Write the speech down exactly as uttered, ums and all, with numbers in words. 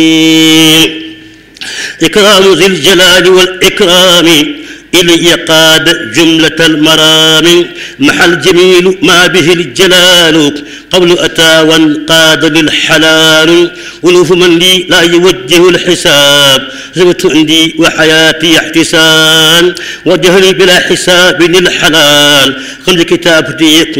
إكرام ذي الجلال والإكرام إلي قاد جملة المرام محى الجميل ما به الجلال قبل أتى وانقاد للحلال ألوف من لي لا يوجه الحساب زمت عندي وحياتي احتسان وجهلي بلا حساب للحلال خل كتابتي